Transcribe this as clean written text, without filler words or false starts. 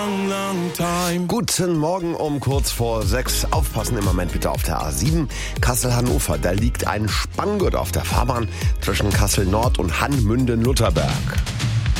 Guten Morgen um kurz vor 6. Aufpassen im Moment bitte auf der A7 Kassel-Hannover. Da liegt ein Spanngurt auf der Fahrbahn zwischen Kassel Nord und Hannmünden-Lutherberg.